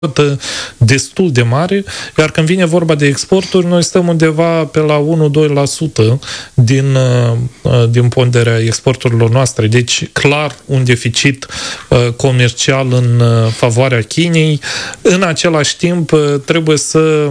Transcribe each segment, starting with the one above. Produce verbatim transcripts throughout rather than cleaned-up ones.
destul de mare, iar când vine vorba de exporturi, noi stăm undeva pe la unu-doi la sută din, din ponderea exporturilor noastre. Deci, clar, un deficit comercial în favoarea Chinei. În același timp, trebuie să,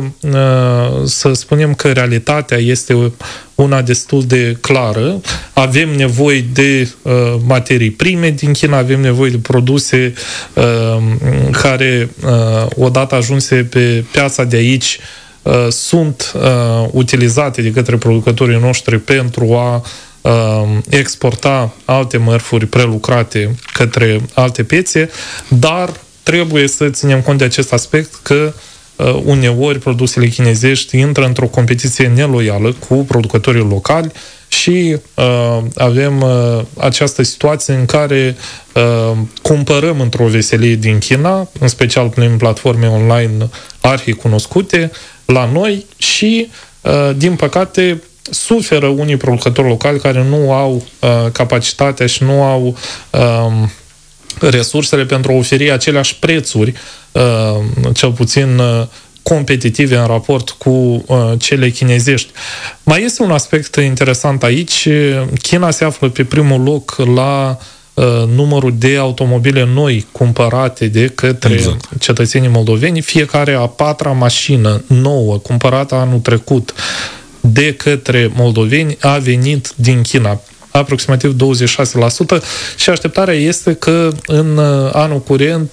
să spunem că realitatea este una destul de clară. Avem nevoie de uh, materii prime din China, avem nevoie de produse uh, care, uh, odată ajunse pe piața de aici, uh, sunt uh, utilizate de către producătorii noștri pentru a uh, exporta alte mărfuri prelucrate către alte piețe, dar trebuie să ținem cont de acest aspect că uneori produsele chinezești intră într-o competiție neloială cu producătorii locali și uh, avem uh, această situație în care uh, cumpărăm într-o veselie din China, în special prin platforme online arhi-cunoscute, la noi și, uh, din păcate, suferă unii producători locali care nu au uh, capacitatea și nu au uh, resursele pentru a oferi aceleași prețuri, cel puțin competitive în raport cu cele chinezești. Mai este un aspect interesant aici. China se află pe primul loc la numărul de automobile noi cumpărate de către exact. cetățenii moldoveni. Fiecare a patra mașină nouă cumpărată anul trecut de către moldoveni a venit din China, aproximativ douăzeci și șase la sută, și așteptarea este că în anul curent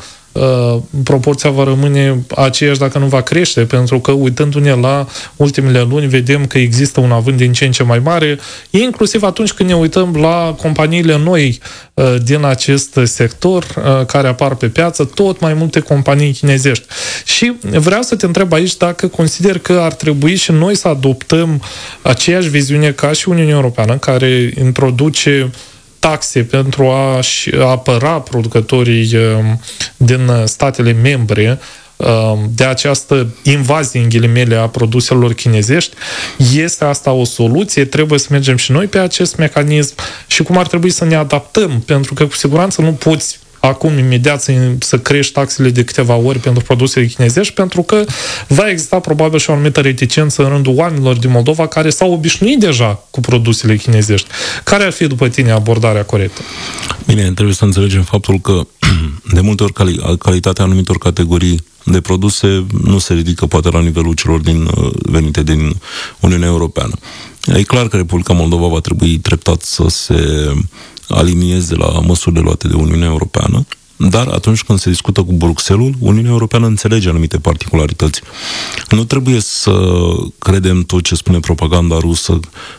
proporția va rămâne aceeași, dacă nu va crește, pentru că, uitându-ne la ultimele luni, vedem că există un avânt din ce în ce mai mare, inclusiv atunci când ne uităm la companiile noi din acest sector care apar pe piață, tot mai multe companii chinezești. Și vreau să te întreb aici dacă consider că ar trebui și noi să adoptăm aceeași viziune ca și Uniunea Europeană, care introduce taxe pentru a-și apăra producătorii din statele membre de această invazie, în ghilimele, a produselor chinezești. Este asta o soluție? Trebuie să mergem și noi pe acest mecanism? Și cum ar trebui să ne adaptăm? Pentru că, cu siguranță, nu poți acum, imediat, să, să crești taxele de câteva ori pentru produsele chinezești, pentru că va exista probabil și o anumită reticență în rândul oamenilor din Moldova care s-au obișnuit deja cu produsele chinezești. Care ar fi, după tine, abordarea corectă? Bine, trebuie să înțelegem faptul că de multe ori cali- calitatea anumitor categorii de produse nu se ridică poate la nivelul celor din, venite din Uniunea Europeană. E clar că Republica Moldova va trebui treptat să se alinieze la măsurile luate de Uniunea Europeană, dar atunci când se discută cu Bruxelles, Uniunea Europeană înțelege anumite particularități. Nu trebuie să credem tot ce spune propaganda rusă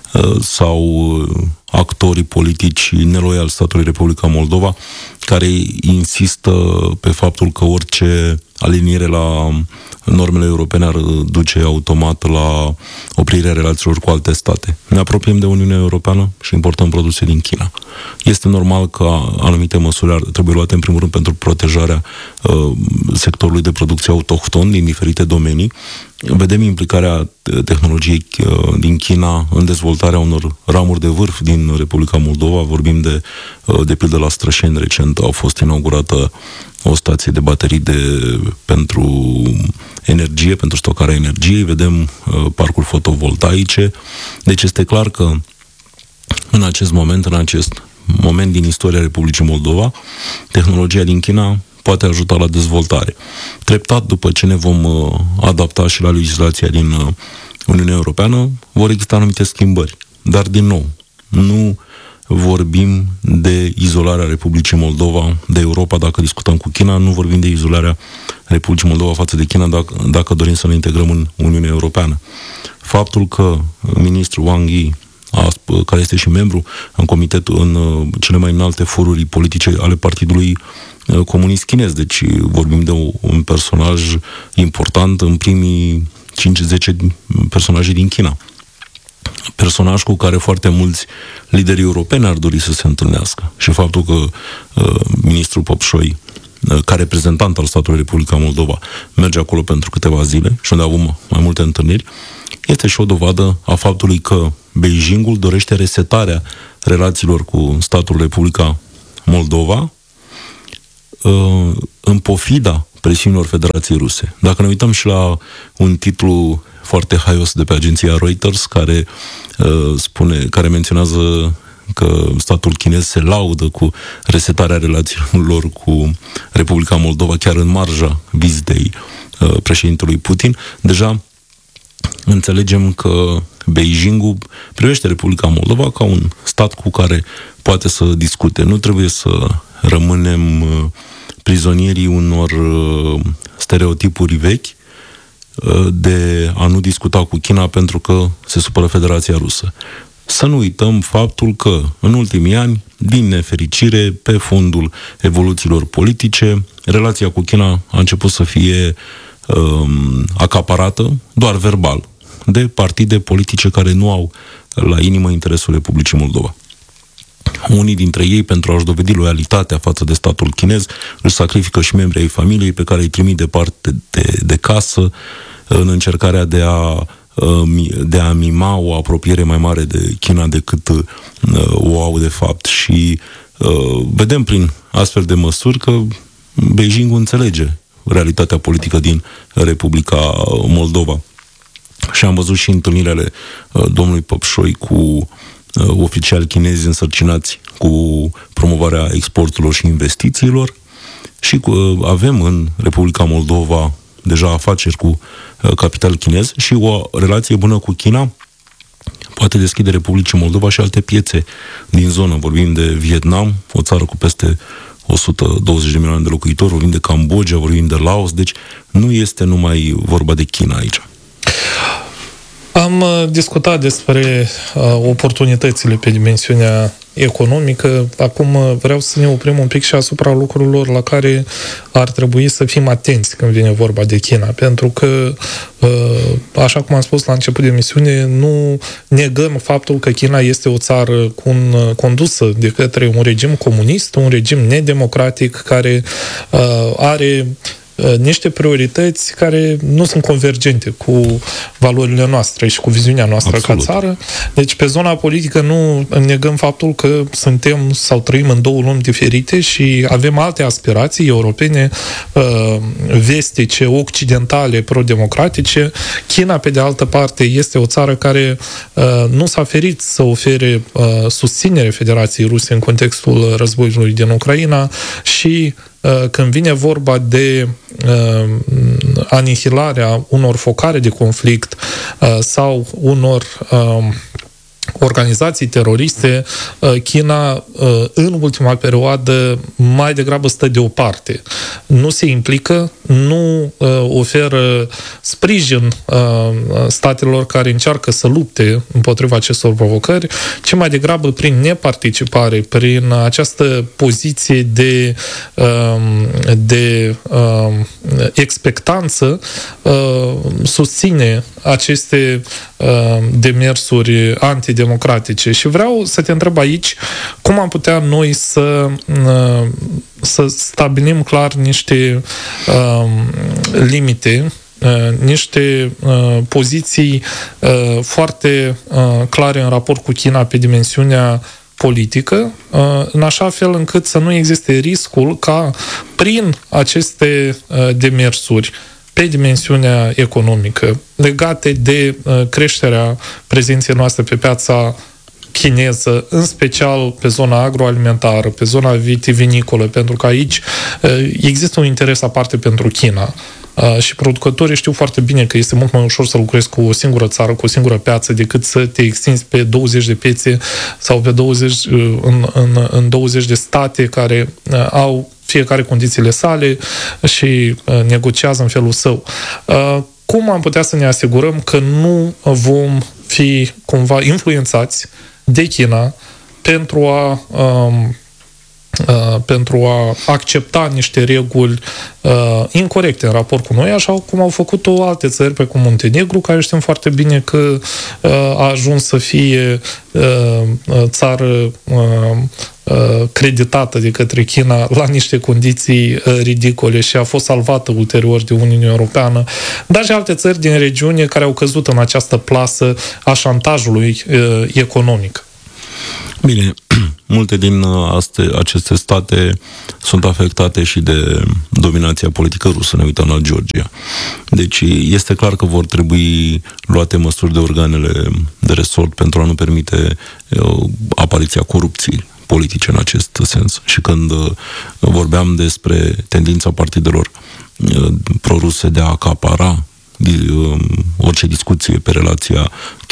sau actorii politici neloiali statului Republica Moldova, care insistă pe faptul că orice aliniere la normele europene ar duce automat la oprirea relațiilor cu alte state. Ne apropiem de Uniunea Europeană și importăm produse din China. Este normal că anumite măsuri ar trebui luate în primul rând pentru protejarea uh, sectorului de producție autohton din diferite domenii. Vedem implicarea tehnologiei uh, din China în dezvoltarea unor ramuri de vârf din Republica Moldova. Vorbim de, uh, de pildă la Strășeni, recent au fost inaugurată o stație de baterii de, pentru energie, pentru stocarea energiei, vedem uh, parcuri fotovoltaice. Deci este clar că în acest moment, în acest moment din istoria Republicii Moldova, tehnologia din China poate ajuta la dezvoltare. Treptat, după ce ne vom uh, adapta și la legislația din uh, Uniunea Europeană, vor exista anumite schimbări. Dar, din nou, nu vorbim de izolarea Republicii Moldova de Europa dacă discutăm cu China, nu vorbim de izolarea Republicii Moldova față de China dacă, dacă dorim să ne integrăm în Uniunea Europeană. Faptul că ministrul Wang Yi, care este și membru în comitetul, în cele mai înalte foruri politice ale Partidului Comunist Chinez, deci vorbim de un personaj important în primii cinci zece personaje din China. Personaj cu care foarte mulți lideri europeni ar dori să se întâlnească. Și faptul că uh, ministrul Popșoi, uh, ca reprezentant al statului Republica Moldova, merge acolo pentru câteva zile și unde avem mai multe întâlniri, este și o dovadă a faptului că Beijingul dorește resetarea relațiilor cu statul Republica Moldova, uh, în pofida presiunilor Federației Ruse. Dacă ne uităm și la un titlu foarte haios de pe agenția Reuters, care uh, spune, care menționează că statul chinez se laudă cu resetarea relațiilor cu Republica Moldova, chiar în marja vizitei uh, președintelui Putin, deja înțelegem că Beijingul privește Republica Moldova ca un stat cu care poate să discute. Nu trebuie să rămânem uh, prizonierii unor uh, stereotipuri vechi uh, de a nu discuta cu China pentru că se supără Federația Rusă. Să nu uităm faptul că în ultimii ani, din nefericire, pe fondul evoluțiilor politice, relația cu China a început să fie um, acaparată, doar verbal, de partide politice care nu au la inimă interesul Republicii Moldova. Unii dintre ei, pentru a-și dovedi loialitatea față de statul chinez, își sacrifică și membrii ai familiei pe care îi trimit departe de, de casă în încercarea de a de a mima o apropiere mai mare de China decât uh, o au de fapt. Și uh, vedem prin astfel de măsuri că Beijing înțelege realitatea politică din Republica Moldova. Și am văzut și întâlnirile uh, domnului Păpșoi cu uh, oficiali chinezi însărcinați cu promovarea exporturilor și investițiilor și cu, uh, avem în Republica Moldova deja afaceri cu capital chinez și o relație bună cu China poate deschide Republicii Moldova și alte piețe din zonă. Vorbim de Vietnam, o țară cu peste o sută douăzeci de milioane de locuitori, vorbim de Cambodgia, vorbim de Laos, deci nu este numai vorba de China aici. Am discutat despre uh, oportunitățile pe dimensiunea economică. Acum vreau să ne oprim un pic și asupra lucrurilor la care ar trebui să fim atenți când vine vorba de China. Pentru că, uh, așa cum am spus la început de emisiune, nu negăm faptul că China este o țară cu un, condusă de către un regim comunist, un regim nedemocratic care uh, are niște priorități care nu sunt convergente cu valorile noastre și cu viziunea noastră. Absolut. Ca țară. Deci pe zona politică nu negăm faptul că suntem sau trăim în două lumi diferite și avem alte aspirații europene, vestice, occidentale, pro-democratice. China, pe de altă parte, este o țară care nu s-a ferit să ofere susținere Federației Ruse în contextul războiului din Ucraina și când vine vorba de uh, anihilarea unor focare de conflict uh, sau unor uh, organizații teroriste, China în ultima perioadă mai degrabă stă deoparte. Nu se implică, nu oferă sprijin statelor care încearcă să lupte împotriva acestor provocări, ci mai degrabă prin neparticipare, prin această poziție de, de expectanță, susține aceste demersuri antidemocratice. Și vreau să te întreb aici cum am putea noi să, să stabilim clar niște uh, limite, uh, niște uh, poziții uh, foarte uh, clare în raport cu China pe dimensiunea politică, uh, în așa fel încât să nu existe riscul ca prin aceste uh, demersuri pe dimensiunea economică, legate de uh, creșterea prezenței noastre pe piața chineză, în special pe zona agroalimentară, pe zona vitivinicolă, pentru că aici uh, există un interes aparte pentru China. Uh, și producătorii știu foarte bine că este mult mai ușor să lucrezi cu o singură țară, cu o singură piață, decât să te extinzi pe douăzeci de piețe sau pe douăzeci, uh, în, în, în douăzeci de state care uh, au fiecare condițiile sale și uh, negociază în felul său. Uh, cum am putea să ne asigurăm că nu vom fi cumva influențați de China pentru a um, Uh, pentru a accepta niște reguli uh, incorecte în raport cu noi, așa cum au făcut-o alte țări, precum Muntenegru, care știm foarte bine că uh, a ajuns să fie uh, țară uh, uh, creditată de către China la niște condiții uh, ridicole și a fost salvată ulterior de Uniunea Europeană, dar și alte țări din regiune care au căzut în această plasă a șantajului uh, economic. Bine, multe din aste, aceste state sunt afectate și de dominația politică rusă, ne uităm la Georgia. Deci este clar că vor trebui luate măsuri de organele de resort pentru a nu permite uh, apariția corupției politice în acest sens. Și când uh, vorbeam despre tendința partidelor uh, proruse de a acapara orice discuție pe relația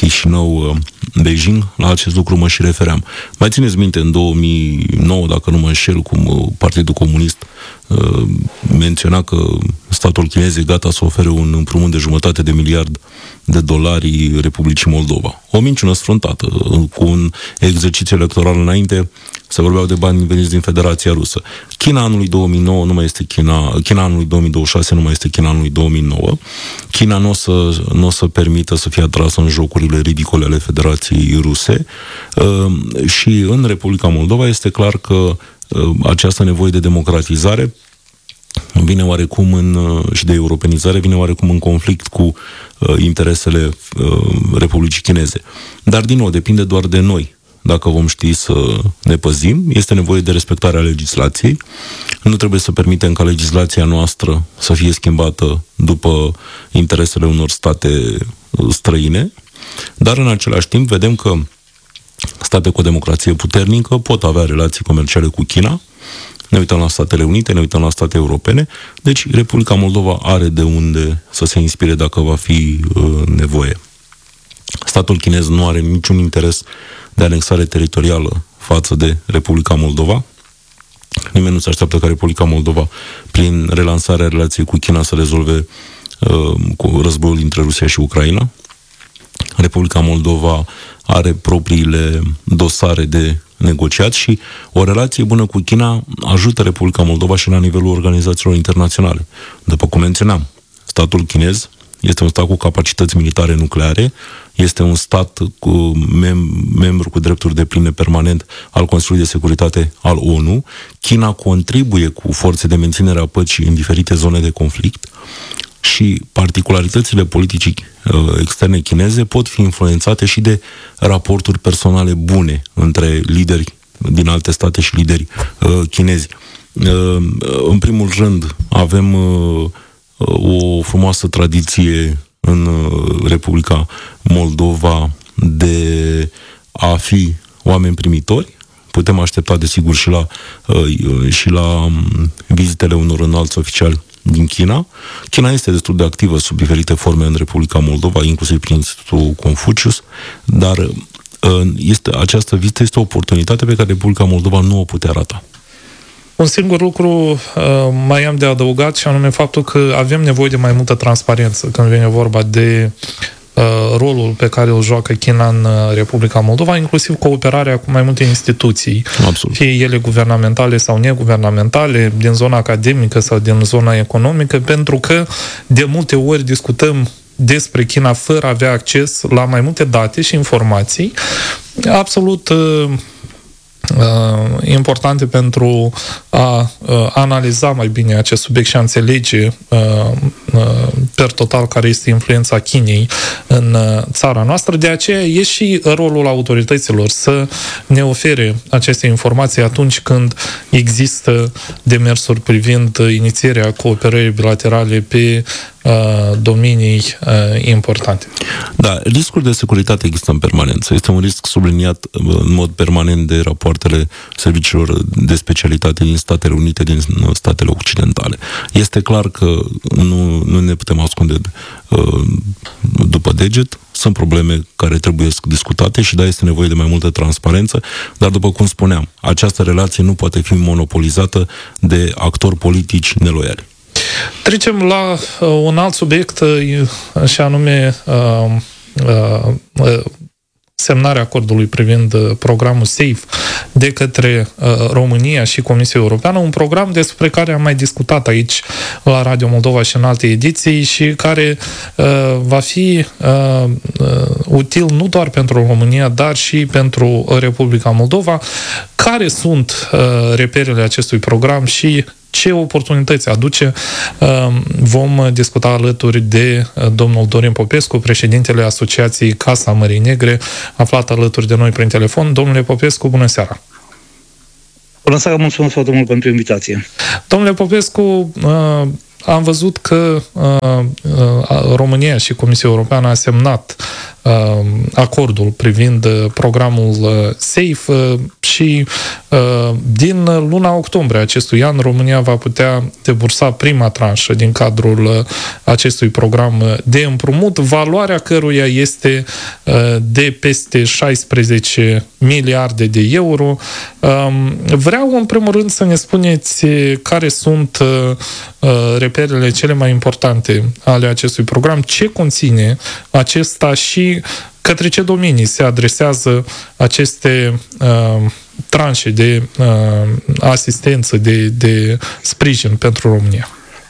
Chișinău-Beijing, la acest lucru mă și refeream. Mai țineți minte, în două mii nouă, dacă nu mă înșel, cum Partidul Comunist menționa că statul chinez e gata să ofere un împrumut de jumătate de miliard de dolari Republicii Moldova. O minciună sfruntată. Cu un exercițiu electoral înainte se vorbeau de bani veniți din Federația Rusă. China anului două mii nouă nu mai este China, China anului două mii douăzeci și șase nu mai este China anului două mii nouă. China nu o să, nu o să permită să fie atrasă în jocurile ridicole ale Federației Ruse și în Republica Moldova este clar că această nevoie de democratizare vine oarecum în, și de europenizare vine oarecum în conflict cu uh, interesele uh, Republicii Chineze. Dar, din nou, depinde doar de noi. Dacă vom ști să ne păzim, este nevoie de respectarea legislației. Nu trebuie să permitem ca legislația noastră să fie schimbată după interesele unor state străine, dar în același timp vedem că state cu o democrație puternică pot avea relații comerciale cu China. Ne uităm la Statele Unite, ne uităm la state europene, deci Republica Moldova are de unde să se inspire dacă va fi uh, nevoie. Statul chinez nu are niciun interes de anexare teritorială față de Republica Moldova. Nimeni nu se așteaptă ca Republica Moldova, prin relansarea relației cu China, să rezolve uh, cu războiul dintre Rusia și Ucraina. Republica Moldova are propriile dosare de negociat și o relație bună cu China ajută Republica Moldova și la nivelul organizațiilor internaționale. După cum menționam, statul chinez este un stat cu capacități militare nucleare, este un stat cu mem- membru cu drepturi depline permanent al Consiliului de Securitate al O N U. China contribuie cu forțe de menținere a păcii în diferite zone de conflict și particularitățile politicii uh, externe chineze pot fi influențate și de raporturi personale bune între lideri din alte state și lideri uh, chinezi. Uh, în primul rând, avem uh, o frumoasă tradiție în uh, Republica Moldova de a fi oameni primitori. Putem aștepta, desigur, și la, uh, și la um, vizitele unor înalți oficiali din China. China este destul de activă sub diferite forme în Republica Moldova, inclusiv prin Institutul Confucius, dar este, această vizită este o oportunitate pe care Republica Moldova nu o putea rata. Un singur lucru uh, mai am de adăugat și anume faptul că avem nevoie de mai multă transparență când vine vorba de rolul pe care îl joacă China în Republica Moldova, inclusiv cooperarea cu mai multe instituții, Absolut. Fie ele guvernamentale sau neguvernamentale, din zona academică sau din zona economică, pentru că de multe ori discutăm despre China fără a avea acces la mai multe date și informații absolut uh, importante pentru a analiza mai bine acest subiect și a înțelege per total care este influența Chinei în țara noastră. De aceea e și rolul autorităților să ne ofere aceste informații atunci când există demersuri privind inițierea cooperării bilaterale pe domenii importante. Da, riscul de securitate există în permanență. Este un risc subliniat în mod permanent de rapoartele serviciilor de specialitate din Statele Unite, din statele occidentale. Este clar că nu, nu ne putem ascunde după deget. Sunt probleme care trebuie discutate și da, este nevoie de mai multă transparență, dar după cum spuneam, această relație nu poate fi monopolizată de actori politici neloiali. Trecem la uh, un alt subiect uh, și anume uh, uh, uh, semnarea acordului privind uh, programul SAFE de către uh, România și Comisia Europeană, un program despre care am mai discutat aici la Radio Moldova și în alte ediții și care uh, va fi uh, uh, util nu doar pentru România, dar și pentru Republica Moldova. Care sunt uh, reperele acestui program și ce oportunități aduce? Vom discuta alături de domnul Dorin Popescu, președintele Asociației Casa Mării Negre, aflat alături de noi prin telefon. Domnule Popescu, bună seara! Bună seara, mulțumesc foarte mult pentru invitație. Domnule Popescu, uh... am văzut că uh, uh, România și Comisia Europeană a semnat uh, acordul privind uh, programul uh, SAFE uh, și uh, din luna octombrie acestui an România va putea debursa prima tranșă din cadrul uh, acestui program de împrumut, valoarea căruia este uh, de peste șaisprezece miliarde de euro. Uh, vreau în primul rând să ne spuneți care sunt uh, reperele cele mai importante ale acestui program, ce conține acesta și către ce domenii se adresează aceste uh, tranșe de uh, asistență, de, de sprijin pentru România.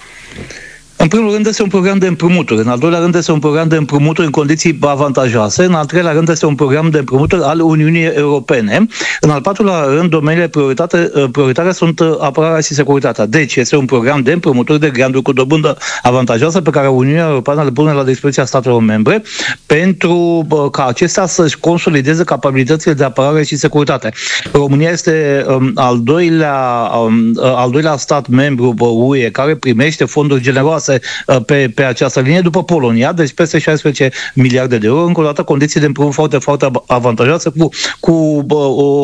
În primul rând este un program de împrumuturi, în al doilea rând este un program de împrumuturi în condiții avantajoase, în al treilea rând este un program de împrumuturi al Uniunii Europene, în al patrulea rând domeniile prioritare, prioritare sunt apărarea și securitatea. Deci este un program de împrumuturi de granturi cu dobândă avantajoasă pe care Uniunea Europeană le pune la dispoziția statelor membre pentru ca acestea să-și consolideze capabilitățile de apărare și securitate. România este um, al, doilea, um, al doilea stat membru U E care primește fonduri generoase Pe, pe această linie, după Polonia, deci peste șaisprezece miliarde de euro, încă o dată condiții de împrumut foarte, foarte avantajoase, cu, cu o,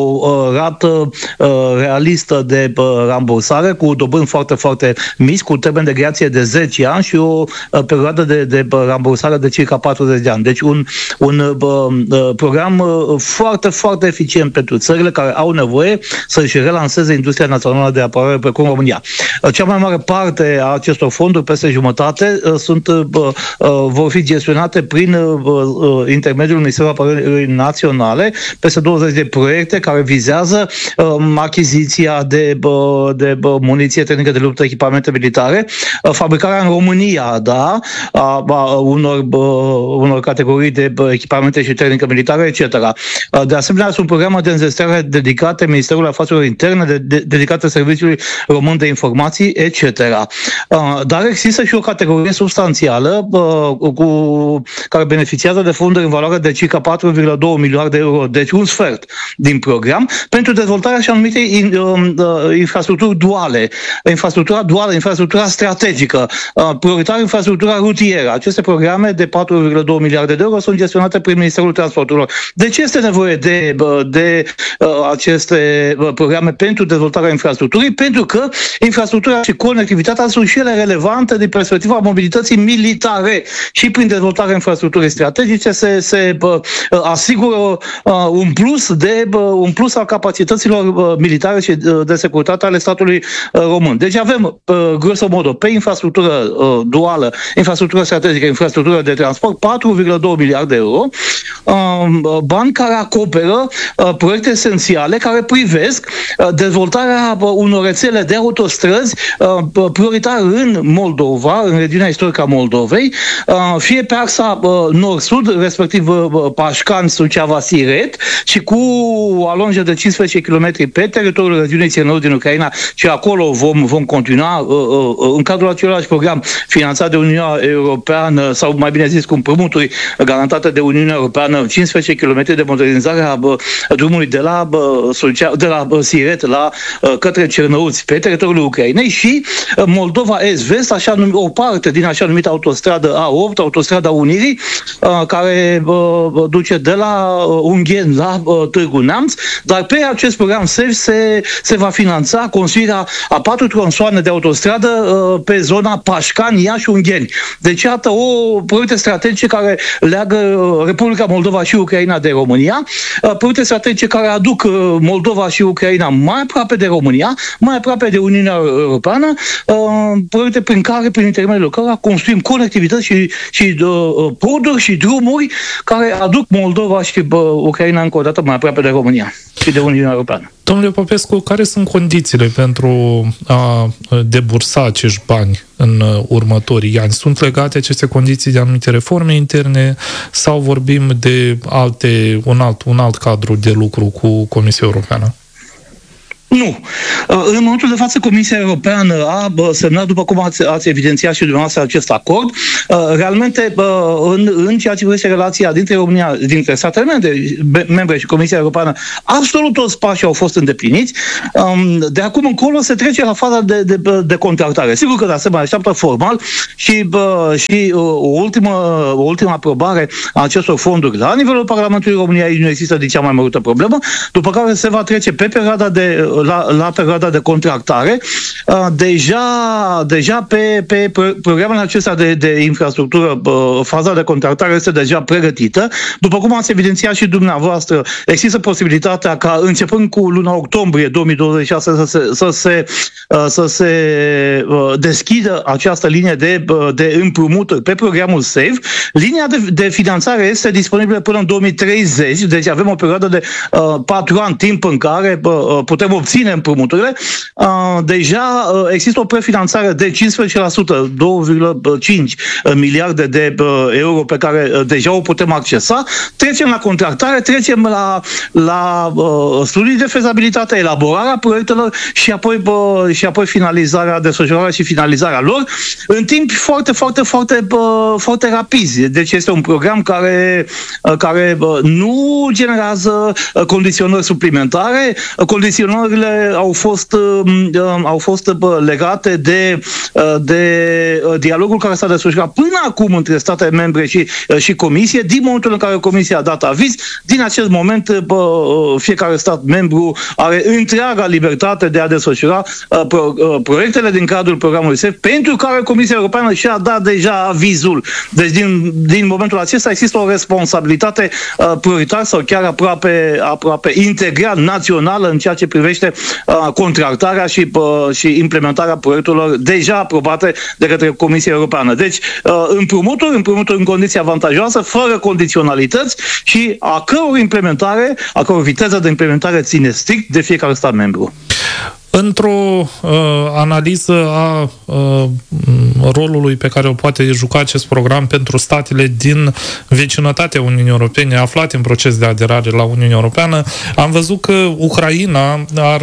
o rată realistă de rambursare, cu dobândi foarte, foarte mici, cu termen de grație de zece ani și o perioadă de, de rambursare de circa patruzeci de ani. Deci un, un program foarte, foarte eficient pentru țările care au nevoie să-și relanseze industria națională de apărare precum România. Cea mai mare parte a acestor fonduri, peste jumătate, sunt, vor fi gestionate prin intermediul Ministerului Apărării Naționale, peste douăzeci de proiecte care vizează achiziția de, de muniție tehnică de luptă, echipamente militare, fabricarea în România, da, a, a unor, unor categorii de echipamente și tehnică militară, et cetera. De asemenea, sunt programe de înzestrare dedicate Ministerului Afacerilor Interne, de, de, dedicate Serviciului Român de Informații, et cetera. Dar există și o categorie substanțială uh, cu, care beneficiază de fonduri în valoare de circa patru virgulă doi miliarde de euro, deci un sfert din program, pentru dezvoltarea și anumite in, uh, infrastructuri duale, infrastructura duală, infrastructura strategică, uh, prioritar infrastructura rutieră. Aceste programe de patru virgulă doi miliarde de euro sunt gestionate prin Ministerul Transporturilor. De ce este nevoie de, de uh, aceste programe pentru dezvoltarea infrastructurii? Pentru că infrastructura și conectivitatea sunt și ele relevante din perspectiva mobilității militare și prin dezvoltarea infrastructurii strategice se, se uh, asigură uh, un plus de uh, un plus al capacităților uh, militare și uh, de securitate ale statului uh, român. Deci avem uh, grosomodo pe infrastructură uh, duală, infrastructură strategică, infrastructură de transport patru virgulă doi miliarde de euro, uh, bani care acoperă uh, proiecte esențiale care privesc uh, dezvoltarea uh, unor rețele de autostrăzi uh, prioritar în Moldova, în regiunea istorică a Moldovei, fie pe axa nord-sud, respectiv Pașcani, Suceava, Siret, și cu o alonjă de cincisprezece kilometri pe teritoriul regiunii Țernăuți din Ucraina, și acolo vom, vom continua în cadrul aceluiași program finanțat de Uniunea Europeană, sau mai bine zis cu împrumuturi garantate de Uniunea Europeană, cincisprezece kilometri de modernizare a drumului de la, de la Siret la către Cernăuți pe teritoriul Ucrainei, și Moldova Est-Vest, așa numit, o parte din așa numită autostradă A opt, autostrada Unirii, care duce de la Ungheni la Târgu Neamț, dar pe acest program SAFE se, se va finanța construirea a patru tronsoane de autostradă pe zona Pașcani, Iași, Ungheni. Deci, iată, o proiecte strategice care leagă Republica Moldova și Ucraina de România, proiecte strategice care aduc Moldova și Ucraina mai aproape de România, mai aproape de Uniunea Europeană, proiecte prin care, prin intermediul cărora construim conectivități și, și uh, poduri și drumuri care aduc Moldova și uh, Ucraina încă o dată mai aproape de România și de Uniunea Europeană. Domnule Popescu, care sunt condițiile pentru a debursa acești bani în următorii ani? Sunt legate aceste condiții de anumite reforme interne sau vorbim de alte, un alt, un alt cadru de lucru cu Comisia Europeană? Nu. În momentul de față, Comisia Europeană a semnat, după cum ați, ați evidențiat și dumneavoastră, acest acord. realmente în, în ceea ce privește relația dintre România, dintre statele membre, membre și Comisia Europeană, absolut toți pașii au fost îndepliniți. De acum încolo se trece la faza de, de, de contractare. Sigur că de asemenea așteaptă formal și, și o, ultimă, o ultimă aprobare a acestor fonduri la nivelul Parlamentului României. Aici nu există de cea mai mărută problemă, după care se va trece pe perioada de, la, la perioada de contractare. Deja, deja pe, pe programele acestea de, de infrastructură, faza de contractare este deja pregătită. După cum ați evidențiat și dumneavoastră, există posibilitatea ca începând cu luna octombrie două mii douăzeci și șase să se, să se, să se deschidă această linie de, de împrumuturi pe programul SAFE. Linia de, de finanțare este disponibilă până în două mii treizeci, deci avem o perioadă de patru ani, timp în care putem obține împrumuturile. Deja există o prefinanțare de cincisprezece la sută, două virgulă cinci miliarde de euro pe care deja o putem accesa. Trecem la contractare, trecem la, la uh, studii de fezabilitate, elaborarea proiectelor și apoi, uh, și apoi finalizarea, desfășurarea și finalizarea lor în timp foarte, foarte, foarte, uh, foarte rapizi. Deci este un program care, uh, care uh, nu generează uh, condiționări suplimentare. Condiționările au fost, uh, uh, au fost uh, legate de, uh, de uh, dialogul care s-a desfășurat până acum între state membre și, uh, și Comisie. Din momentul în care Comisia a dat aviz, din acest moment bă, fiecare stat membru are întreaga libertate de a desfășura uh, pro, uh, proiectele din cadrul programului SAFE, pentru care Comisia Europeană și-a dat deja avizul. Deci din, din momentul acesta există o responsabilitate uh, prioritară sau chiar aproape, aproape integral națională în ceea ce privește uh, contractarea și, uh, și implementarea proiectelor deja aprobate de către Comisia Europeană. Deci uh, împrumuturi, împrumuturi în condiții avantajoase, fără condiționalități și a căror implementare, a căror viteză de implementare ține strict de fiecare stat membru. Într-o uh, analiză a uh, rolului pe care o poate juca acest program pentru statele din vecinătatea Uniunii Europene aflate în proces de aderare la Uniunea Europeană, am văzut că Ucraina ar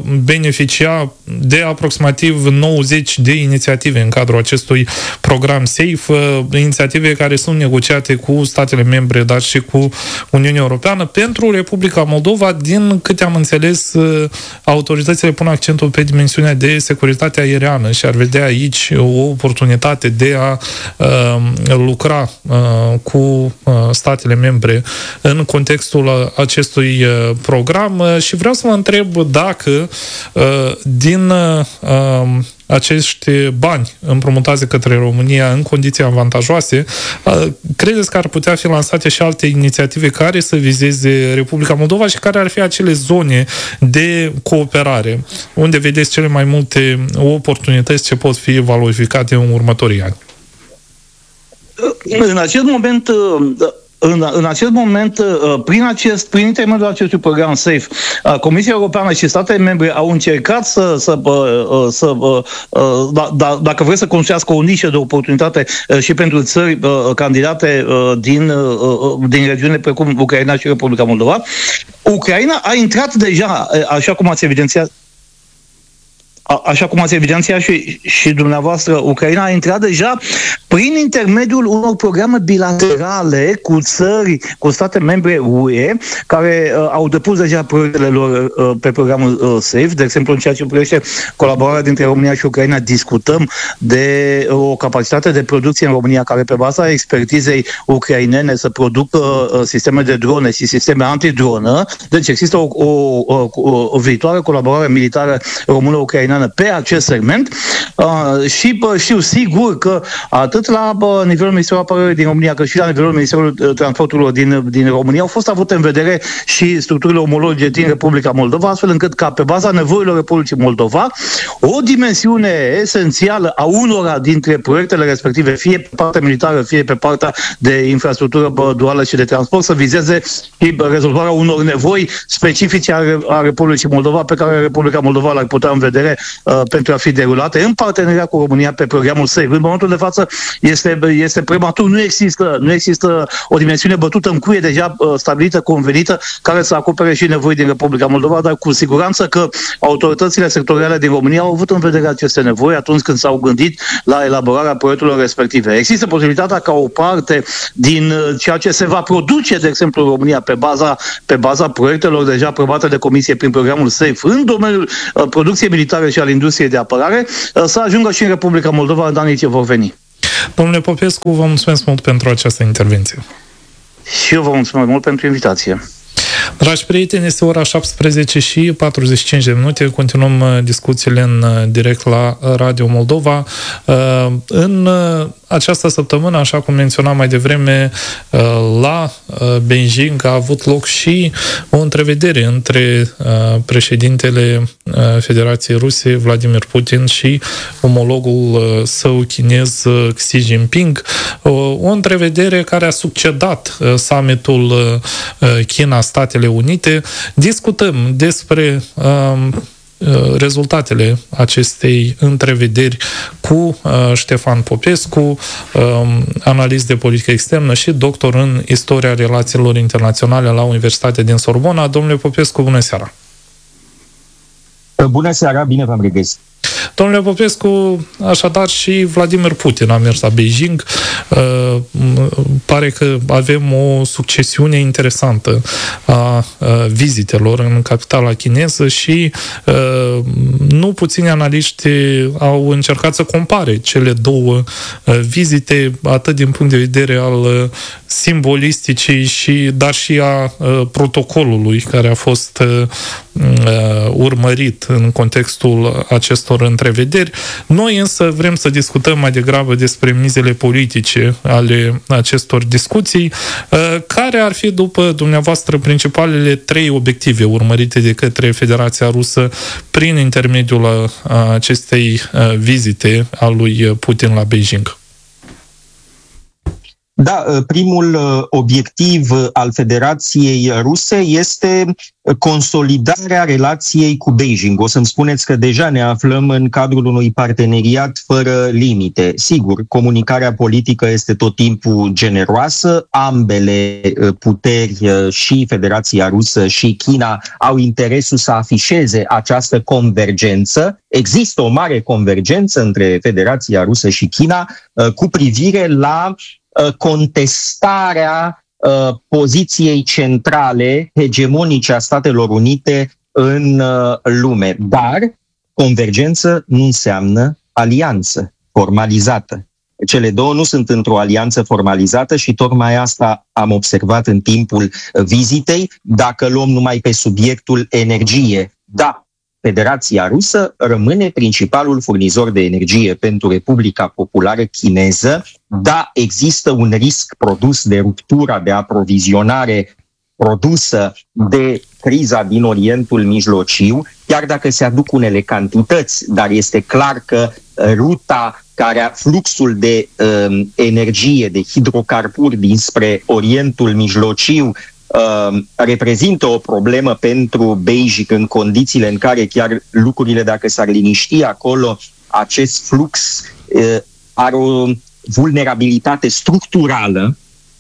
beneficia de aproximativ nouăzeci de inițiative în cadrul acestui program SAFE, uh, inițiative care sunt negociate cu statele membre, dar și cu Uniunea Europeană. Pentru Republica Moldova, din câte am înțeles, uh, autoritățile pun accentul pe dimensiunea de securitate aeriană și ar vedea aici o oportunitate de a uh, lucra uh, cu uh, statele membre în contextul acestui uh, program uh, și vreau să mă întreb dacă uh, din uh, acești bani împrumutați către România în condiții avantajoase, credeți că ar putea fi lansate și alte inițiative care să vizeze Republica Moldova și care ar fi acele zone de cooperare, unde vedeți cele mai multe oportunități ce pot fi valorificate în următorii ani? În acest moment În, în acest moment, prin, acest, prin intermediul acestui program SAFE, Comisia Europeană și statele membre au încercat să, să, să da, da, dacă vreți să construiască o nișă de oportunitate și pentru țări candidate din, din regiune precum Ucraina și Republica Moldova. Ucraina a intrat deja, așa cum ați evidențiat, Așa cum ați evidențiat și, și dumneavoastră, Ucraina a intrat deja prin intermediul unor programe bilaterale cu țări, cu state membre U E, care uh, au depus deja proiectele lor uh, pe programul uh, SAFE. De exemplu, în ceea ce privește colaborarea dintre România și Ucraina, discutăm de uh, o capacitate de producție în România care, pe baza expertizei ucrainene, să producă uh, sisteme de drone și sisteme antidronă. Deci există o, o, o, o viitoare colaborare militară română-ucraină pe acest segment uh, și bă, știu sigur că atât la bă, nivelul Ministerului Apărării din România, cât și la nivelul Ministerului Transporturilor din, din România au fost avute în vedere și structurile omologe din Republica Moldova, astfel încât ca pe baza nevoilor Republicii Moldova o dimensiune esențială a unora dintre proiectele respective, fie pe partea militară, fie pe partea de infrastructură bă, duală și de transport, să vizeze și bă, rezolvarea unor nevoi specifice a, a Republicii Moldova, pe care Republica Moldova l-ar putea în vedere uh, pentru a fi derulate în parteneriat cu România pe programul SAFE. În momentul de față este, este prematur, nu există, nu există o dimensiune bătută în cuie deja uh, stabilită, convenită, care să acopere și nevoi din Republica Moldova, dar cu siguranță că autoritățile sectoriale din România au avut în vedere aceste nevoi atunci când s-au gândit la elaborarea proiectelor respective. Există posibilitatea ca o parte din ceea ce se va produce, de exemplu, în România pe baza, pe baza proiectelor deja aprobate de Comisie prin programul SAFE în domeniul uh, producției militare și al industriei de apărare, uh, să ajungă și în Republica Moldova în anii ce vor veni. Domnule Popescu, vă mulțumesc mult pentru această intervenție. Și eu vă mulțumesc mult pentru invitație. Dragi prieteni, este ora șaptesprezece și patruzeci și cinci de minute. Continuăm discuțiile în direct la Radio Moldova. În această săptămână, așa cum menționam mai devreme, la Beijing a avut loc și o întrevedere între președintele Federației Ruse, Vladimir Putin, și omologul său chinez, Xi Jinping. O întrevedere care a succedat summitul China-Statele Unite. Discutăm despre um, rezultatele acestei întrevederi cu uh, Ștefan Popescu, um, analist de politică externă și doctor în istoria relațiilor internaționale la Universitatea din Sorbona. Domnule Popescu, bună seara! Bună seara, bine v-am regăsit! Domnule Popescu, așadar și Vladimir Putin a mers la Beijing. Uh, pare că avem o succesiune interesantă a uh, vizitelor în capitala chineză și uh, nu puțini analiști au încercat să compare cele două uh, vizite, atât din punct de vedere al uh, simbolisticii, și, dar și a uh, protocolului care a fost uh, uh, urmărit în contextul acestor întrevederi. Noi însă vrem să discutăm mai degrabă despre mizele politice ale acestor discuții. Care ar fi, după dumneavoastră, principalele trei obiective urmărite de către Federația Rusă prin intermediul acestei vizite a lui Putin la Beijing? Da, primul obiectiv al Federației Ruse este consolidarea relației cu Beijing. O să-mi spuneți că deja ne aflăm în cadrul unui parteneriat fără limite. Sigur, comunicarea politică este tot timpul generoasă, ambele puteri, și Federația Rusă și China, au interesul să afișeze această convergență. Există o mare convergență între Federația Rusă și China cu privire la contestarea uh, poziției centrale, hegemonice a Statelor Unite în uh, lume. Dar convergență nu înseamnă alianță formalizată. Cele două nu sunt într-o alianță formalizată și tocmai asta am observat în timpul vizitei. Dacă luăm numai pe subiectul energie, da, Federația Rusă rămâne principalul furnizor de energie pentru Republica Populară Chineză. Da, există un risc produs de ruptura de aprovizionare produsă de criza din Orientul Mijlociu, chiar dacă se aduc unele cantități, dar este clar că ruta, care fluxul de uh, energie, de hidrocarburi dinspre Orientul Mijlociu Uh, reprezintă o problemă pentru Beijing în condițiile în care chiar lucrurile, dacă s-ar liniști acolo, acest flux uh, are o vulnerabilitate structurală.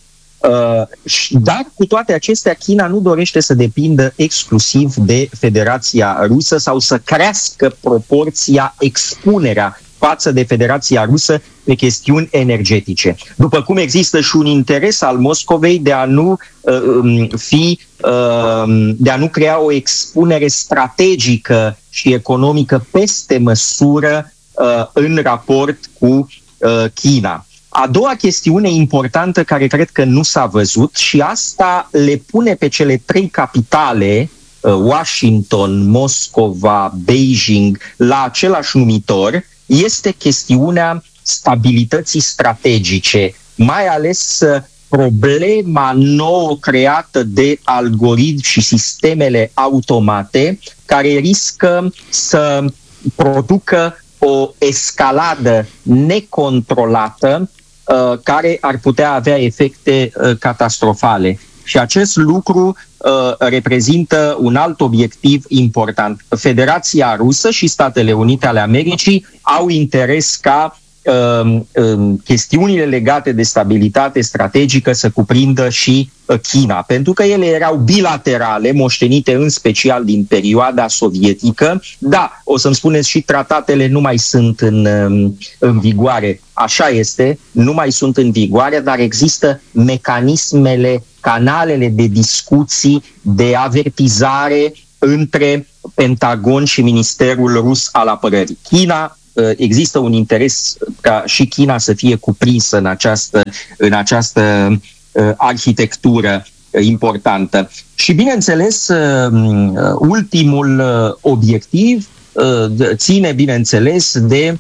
Uh, dar cu toate acestea, China nu dorește să depindă exclusiv de Federația Rusă sau să crească proporția, expunerea față de Federația Rusă pe chestiuni energetice. După cum există și un interes al Moscovei de a nu uh, fi, uh, de a nu crea o expunere strategică și economică peste măsură uh, în raport cu uh, China. A doua chestiune importantă care cred că nu s-a văzut, și asta le pune pe cele trei capitale, Washington, Moscova, Beijing, la același numitor, este chestiunea stabilității strategice, mai ales problema nouă creată de algoritmi și sistemele automate, care riscă să producă o escaladă necontrolată care ar putea avea efecte catastrofale. Și acest lucru uh, reprezintă un alt obiectiv important. Federația Rusă și Statele Unite ale Americii au interes ca uh, uh, chestiunile legate de stabilitate strategică să cuprindă și uh, China, pentru că ele erau bilaterale, moștenite în special din perioada sovietică. Da, o să-mi spuneți, și tratatele nu mai sunt în, uh, în vigoare. Așa este, nu mai sunt în vigoare, dar există mecanismele, canalele de discuții, de avertizare între Pentagon și Ministerul Rus al Apărării. China, există un interes ca și China să fie cuprinsă în această, în această arhitectură importantă. Și, bineînțeles, ultimul obiectiv ține, bineînțeles, de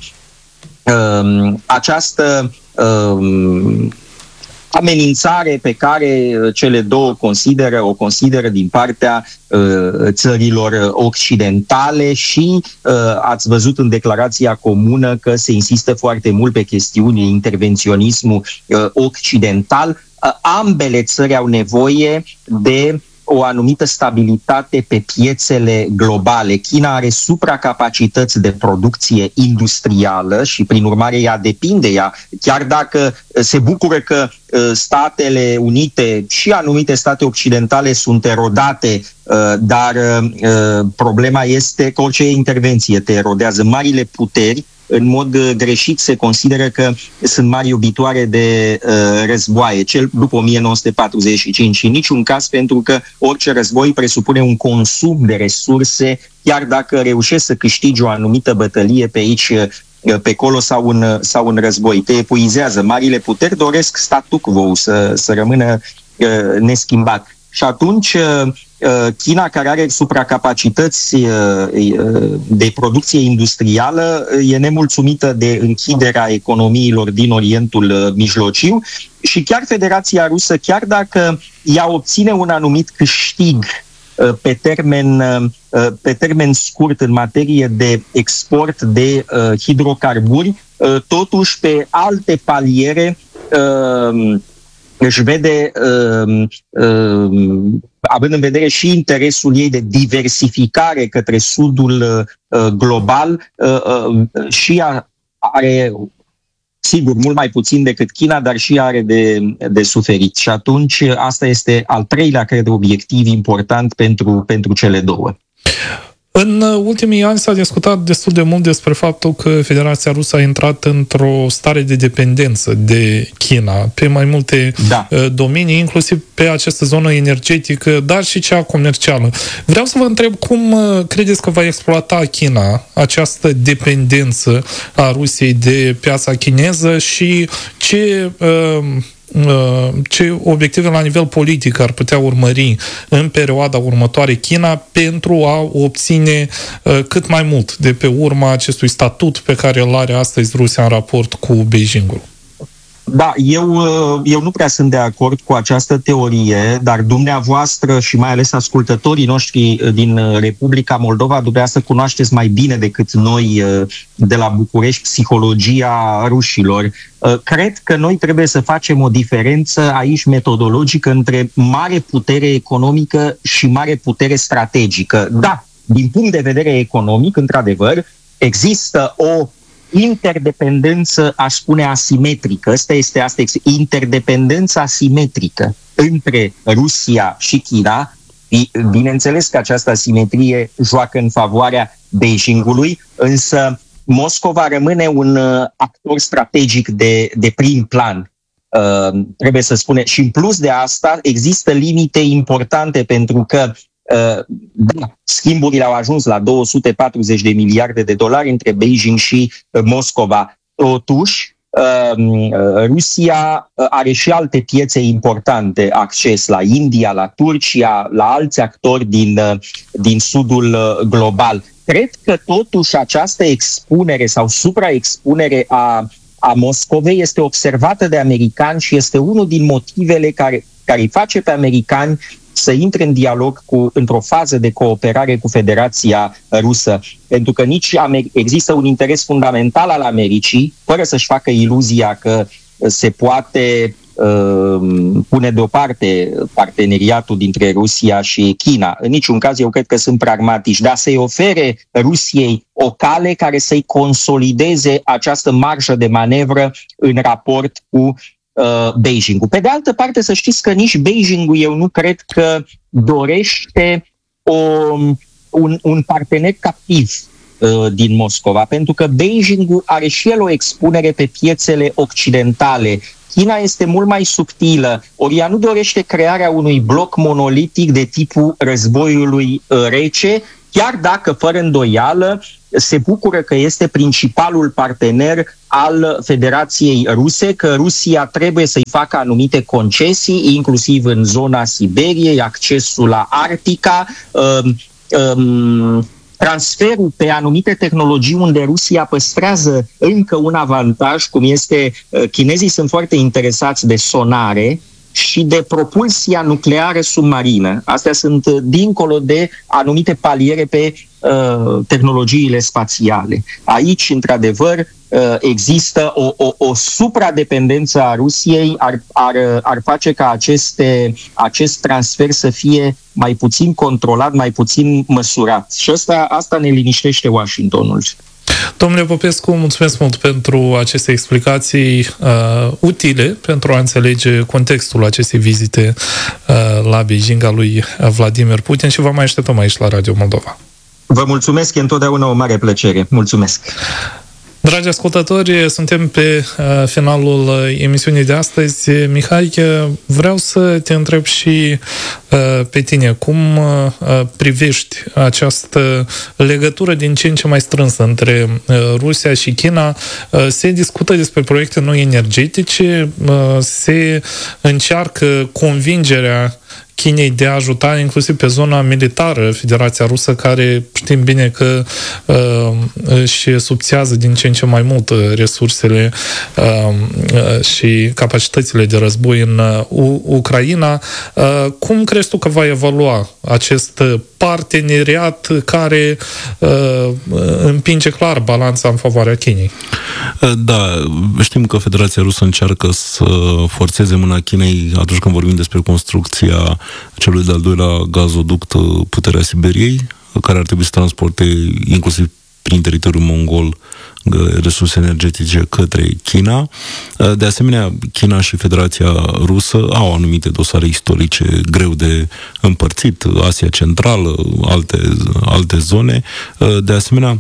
această amenințare pe care cele două consideră, o consideră din partea uh, țărilor occidentale și uh, ați văzut în declarația comună că se insistă foarte mult pe chestiuni intervenționismul uh, occidental. Uh, ambele țări au nevoie de o anumită stabilitate pe piețele globale. China are supracapacități de producție industrială și, prin urmare, ea depinde. Ea, chiar dacă se bucură că Statele Unite și anumite state occidentale sunt erodate, dar problema este că orice intervenție te erodează. Marile puteri, în mod greșit, se consideră că sunt mari iubitoare de uh, războaie, cel după o mie nouă sute patruzeci și cinci, și în niciun caz, pentru că orice război presupune un consum de resurse, chiar dacă reușești să câștigi o anumită bătălie pe aici, uh, pe acolo, sau un, sau un război. Te epuizează. Marile puteri doresc statu quo, să, să rămână uh, neschimbat. Și atunci China, care are supracapacități de producție industrială, e nemulțumită de închiderea economiilor din Orientul Mijlociu și chiar Federația Rusă, chiar dacă ea obține un anumit câștig pe termen, pe termen scurt în materie de export de hidrocarburi, totuși pe alte paliere își vede, uh, uh, având în vedere și interesul ei de diversificare către sudul uh, global, uh, uh, și ea are, sigur, mult mai puțin decât China, dar și are de, de suferit. Și atunci asta este al treilea, cred, obiectiv important pentru, pentru cele două. În ultimii ani s-a discutat destul de mult despre faptul că Federația Rusă a intrat într-o stare de dependență de China pe mai multe da. domenii, inclusiv pe această zonă energetică, dar și cea comercială. Vreau să vă întreb cum credeți că va exploata China această dependență a Rusiei de piața chineză și ce... Uh, ce obiective la nivel politic ar putea urmări în perioada următoare China pentru a obține cât mai mult de pe urma acestui statut pe care îl are astăzi Rusia în raport cu Beijingul? Da, eu, eu nu prea sunt de acord cu această teorie, dar dumneavoastră și mai ales ascultătorii noștri din Republica Moldova, dumneavoastră cunoașteți mai bine decât noi de la București psihologia rușilor. Cred că noi trebuie să facem o diferență aici metodologică între mare putere economică și mare putere strategică. Da, din punct de vedere economic, într-adevăr, există o interdependență, aș spune, asimetrică. Asta este asta, interdependența asimetrică între Rusia și China. Bineînțeles că această asimetrie joacă în favoarea Beijingului, însă Moscova rămâne un actor strategic de, de prim plan. Uh, trebuie să spunem. Și în plus de asta există limite importante, pentru că Uh, da, schimburile au ajuns la două sute patruzeci de miliarde de dolari între Beijing și uh, Moscova. Totuși, uh, Rusia are și alte piețe importante, acces la India, la Turcia, la alți actori din, uh, din sudul uh, global. Cred că totuși această expunere sau supraexpunere a, a Moscovei este observată de americani și este unul din motivele care, care îi face pe americani să intre în dialog cu, într-o fază de cooperare cu Federația Rusă. Pentru că nici Amer- există un interes fundamental al Americii, fără să-și facă iluzia că se poate pune deoparte parteneriatul dintre Rusia și China. În niciun caz eu cred că sunt pragmatici, dar să-i ofere Rusiei o cale care să-i consolideze această marjă de manevră în raport cu uh, Beijing-ul. Pe de altă parte, să știți că nici Beijing-ul eu nu cred că dorește o, un, un partener captiv din Moscova, pentru că Beijing are și el o expunere pe piețele occidentale. China este mult mai subtilă, ori ea nu dorește crearea unui bloc monolitic de tipul războiului rece, chiar dacă, fără îndoială, se bucură că este principalul partener al Federației Ruse, că Rusia trebuie să-i facă anumite concesii, inclusiv în zona Siberiei, accesul la Arctica, um, um, transferul pe anumite tehnologii unde Rusia păstrează încă un avantaj, cum este, chinezii sunt foarte interesați de sonare și de propulsia nucleară submarină. Astea sunt dincolo de anumite paliere pe uh, tehnologiile spațiale. Aici, într-adevăr, uh, există o, o, o supradependență a Rusiei, ar, ar, ar face ca aceste, acest transfer să fie mai puțin controlat, mai puțin măsurat. Și asta, asta ne liniștește Washingtonul. Domnule Popescu, mulțumesc mult pentru aceste explicații uh, utile pentru a înțelege contextul acestei vizite uh, la Beijing a lui Vladimir Putin și vă mai așteptăm aici la Radio Moldova. Vă mulțumesc, e întotdeauna o mare plăcere. Mulțumesc! Dragi ascultători, suntem pe uh, finalul emisiunii de astăzi. Mihai, vreau să te întreb și uh, pe tine, cum uh, privești această legătură din ce în ce mai strânsă între uh, Rusia și China? Uh, se discută despre proiecte noi energetice, uh, se încearcă convingerea Chinei de a ajuta inclusiv pe zona militară Federația Rusă, care știm bine că uh, își subțiază din ce în ce mai mult resursele uh, uh, și capacitățile de război în uh, Ucraina. Uh, cum crezi tu că va evolua acest parteneriat care uh, împinge clar balanța în favoarea Chinei? Da, știm că Federația Rusă încearcă să forțeze mâna Chinei atunci când vorbim despre construcția celui de-al doilea gazoduct Puterea Siberiei, care ar trebui să transporte inclusiv prin teritoriul mongol resurse energetice către China. De asemenea, China și Federația Rusă au anumite dosare istorice greu de împărțit, Asia Centrală, alte, alte zone. De asemenea,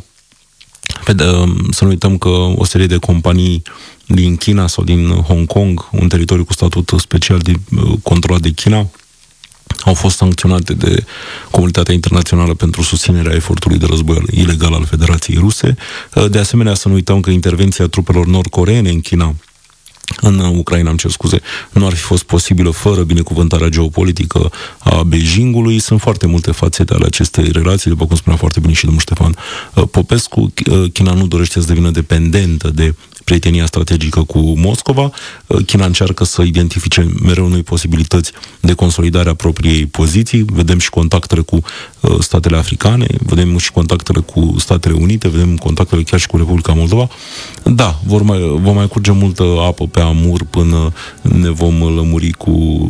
să nu uităm că o serie de companii din China sau din Hong Kong, un teritoriu cu statut special de, controlat de China, au fost sancționate de comunitatea internațională pentru susținerea efortului de război ilegal al Federației Ruse. De asemenea, să nu uităm că intervenția trupelor nord-coreene în China, în Ucraina, îmi cer scuze, nu ar fi fost posibilă fără binecuvântarea geopolitică a Beijingului. Sunt foarte multe fațete ale acestei relații, după cum spunea foarte bine și domnul Ștefan Popescu. China nu dorește să devină dependentă de prietenia strategică cu Moscova. China încearcă să identifice mereu noi posibilități de consolidare a propriei poziții. Vedem și contactele cu statele africane, vedem și contactele cu Statele Unite, vedem contactele chiar și cu Republica Moldova. Da, vor mai, vom mai curge multă apă pe amur până ne vom lămuri cu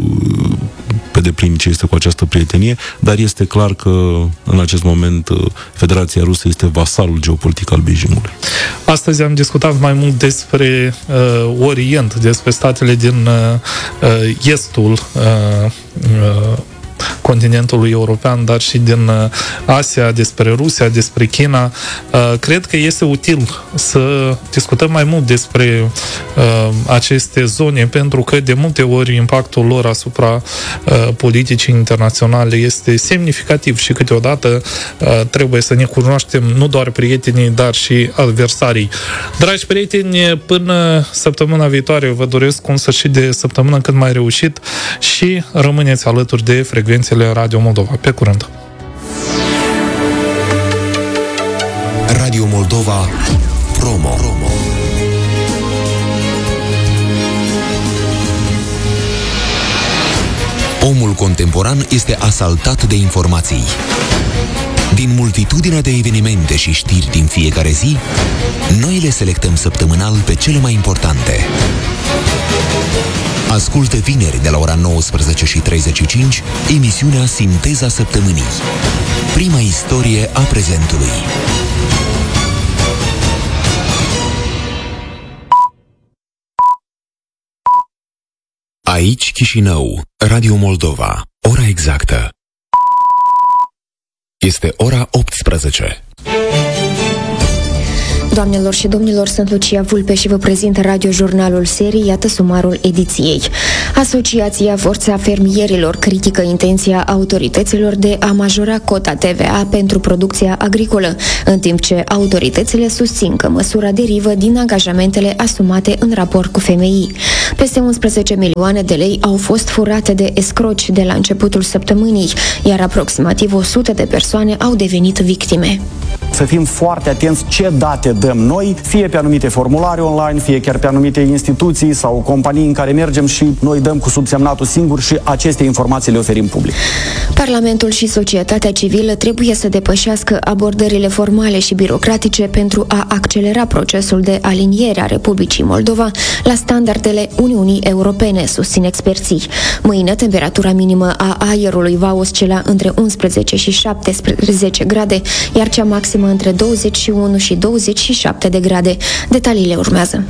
pe deplin ce este cu această prietenie, dar este clar că în acest moment Federația Rusă este vasalul geopolitic al Beijingului. Astăzi am discutat mai mult despre uh, Orient, despre statele din uh, estul uh, uh, continentului european, dar și din Asia, despre Rusia, despre China. Cred că este util să discutăm mai mult despre aceste zone, pentru că de multe ori impactul lor asupra politicii internaționale este semnificativ și câteodată trebuie să ne cunoaștem nu doar prietenii, dar și adversarii. Dragi prieteni, până săptămâna viitoare vă doresc un sfârșit de săptămână cât mai reușit și rămâneți alături de frecvențele Radio Moldova. Pe curând! Radio Moldova Promo. Omul contemporan este asaltat de informații. Din multitudinea de evenimente și știri din fiecare zi, noi le selectăm săptămânal pe cele mai importante. Ascultă vineri de la ora nouăsprezece și treizeci și cinci emisiunea Sinteza Săptămânii. Prima istorie a prezentului. Aici Chișinău, Radio Moldova. Ora exactă este ora optsprezece. Doamnelor și domnilor, sunt Lucia Vulpe și vă prezint radiojurnalul serii, iată sumarul ediției. Asociația Forța Fermierilor critică intenția autorităților de a majora cota T V A pentru producția agricolă, în timp ce autoritățile susțin că măsura derivă din angajamentele asumate în raport cu F M I. Peste unsprezece milioane de lei au fost furate de escroci de la începutul săptămânii, iar aproximativ o sută de persoane au devenit victime. Să fim foarte atenți ce date dăm noi, fie pe anumite formulare online, fie chiar pe anumite instituții sau companii în care mergem și noi dăm cu subsemnatul singur și aceste informații le oferim public. Parlamentul și societatea civilă trebuie să depășească abordările formale și birocratice pentru a accelera procesul de aliniere a Republicii Moldova la standardele Uniunii Europene, susțin experții. Mâine, temperatura minimă a aerului va oscila între unsprezece și șaptesprezece grade, iar cea maximă între douăzeci și unu și douăzeci și șapte de grade. Detaliile urmează.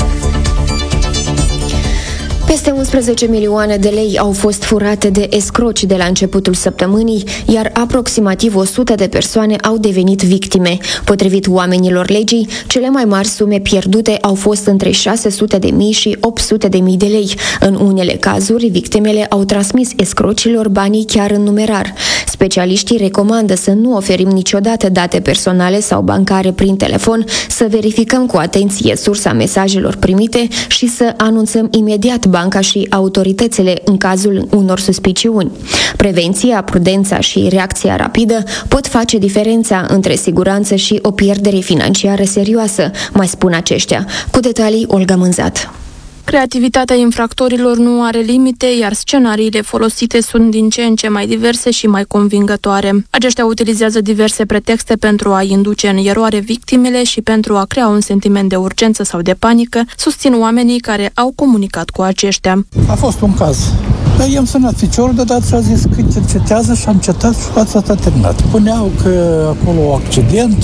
Peste unsprezece milioane de lei au fost furate de escroci de la începutul săptămânii, iar aproximativ o sută de persoane au devenit victime. Potrivit oamenilor legii, cele mai mari sume pierdute au fost între șase sute de mii și opt sute de mii de lei. În unele cazuri, victimele au transmis escrocilor banii chiar în numerar. Specialiștii recomandă să nu oferim niciodată date personale sau bancare prin telefon, să verificăm cu atenție sursa mesajelor primite și să anunțăm imediat banca și autoritățile în cazul unor suspiciuni. Prevenția, prudența și reacția rapidă pot face diferența între siguranță și o pierdere financiară serioasă, mai spun aceștia. Cu detalii, Olga Mânzat. Creativitatea infractorilor nu are limite, iar scenariile folosite sunt din ce în ce mai diverse și mai convingătoare. Aceștia utilizează diverse pretexte pentru a induce în eroare victimele și pentru a crea un sentiment de urgență sau de panică, susțin oamenii care au comunicat cu aceștia. A fost un caz. Dar i-am sunat ficiorul deodată și a zis că cetează și am cetat și fața asta terminat. Puneau că acolo accident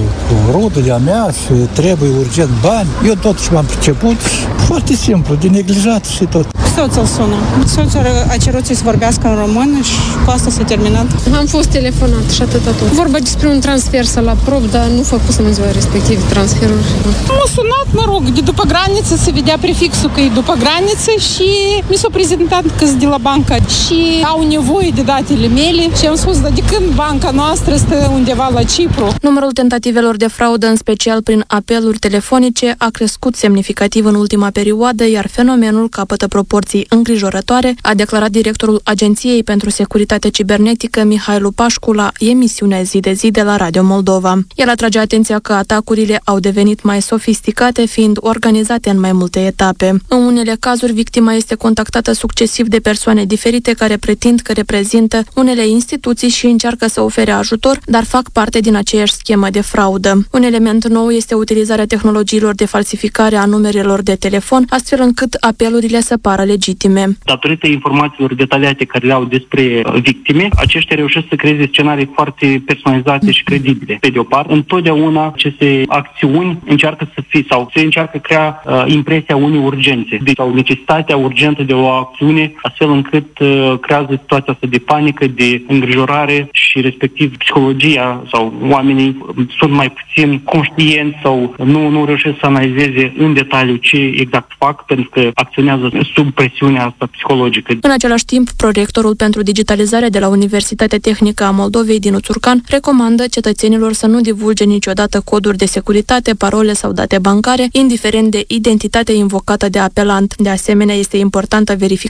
cu rudele a mea și trebuie urgent bani. Eu totuși m-am priceput și foarte simplu, de neglijat și tot. Soțul sună. Soțul a cerut să vorbească în română și cu asta s-a terminat. Am fost telefonat și atâta tot. Vorba despre un transfer sau la prob, dar nu făcusem în ziua respectiv transferul. M-a sunat, mă rog, de după graniță, se vedea prefixul că e după graniță și mi s-a prezentat că de la banca și au nevoie de datele mele și am spus, dar de când banca noastră stă undeva la Cipru? Numărul tentativelor de fraudă, în special prin apeluri telefonice, a crescut semnificativ în ultima perioadă, iar fenomenul capătă proporții îngrijorătoare, a declarat directorul Agenției pentru Securitate Cibernetică Mihailu Pașcu la emisiunea Zi de Zi de la Radio Moldova. El atrage atenția că atacurile au devenit mai sofisticate, fiind organizate în mai multe etape. În unele cazuri, victima este contactată succesiv de persoane diferite care pretind că reprezintă unele instituții și încearcă să ofere ajutor, dar fac parte din aceeași schemă de fraudă. Un element nou este utilizarea tehnologiilor de falsificare a numerelor de telefon, astfel încât apelurile să pară legitime. Datorită informațiilor detaliate care le au despre victime, aceștia reușesc să creeze scenarii foarte personalizate și credibile. Pe de o parte, întotdeauna aceste acțiuni încearcă să fie sau se încearcă crea uh, impresia unei urgențe deci, sau necesitatea urgentă de o acțiune, astfel încât uh, creează situația asta de panică, de îngrijorare și respectiv psihologia sau oamenii sunt mai puțin conștienți sau nu, nu reușesc să analizeze în detaliu ce exact fac pentru că acționează sub presiunea asta psihologică. În același timp, prorectorul pentru digitalizare de la Universitatea Tehnică a Moldovei din Uțurcan recomandă cetățenilor să nu divulge niciodată coduri de securitate, parole sau date bancare, indiferent de identitatea invocată de apelant. De asemenea, este importantă verificarea informației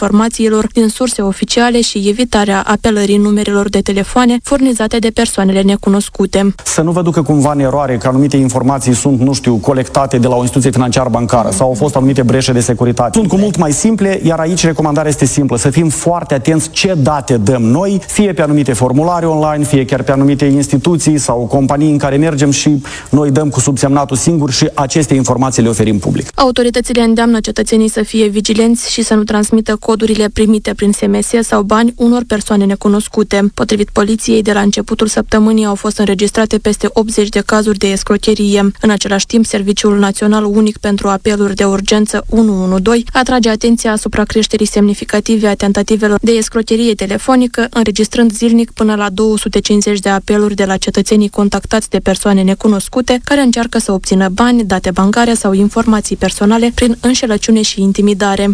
informațiilor din surse oficiale și evitarea apelării numerelor de telefoane furnizate de persoanele necunoscute. Să nu vă ducă cumva în eroare că anumite informații sunt, nu știu, colectate de la o instituție financiară bancară sau au fost anumite breșe de securitate. Sunt cu mult mai simple, iar aici recomandarea este simplă, să fim foarte atenți ce date dăm noi, fie pe anumite formulare online, fie chiar pe anumite instituții sau companii în care mergem și noi dăm cu subsemnatul singur și aceste informații le oferim public. Autoritățile îndeamnă cetățenii să fie vigilenți și să nu transmită codurile primite prin S M S sau bani unor persoane necunoscute. Potrivit poliției, de la începutul săptămânii au fost înregistrate peste optzeci de cazuri de escrocherie. În același timp, Serviciul Național Unic pentru Apeluri de Urgență unu unu doi atrage atenția asupra creșterii semnificative a tentativelor de escrocherie telefonică, înregistrând zilnic până la două sute cincizeci de apeluri de la cetățenii contactați de persoane necunoscute care încearcă să obțină bani, date bancare sau informații personale prin înșelăciune și intimidare.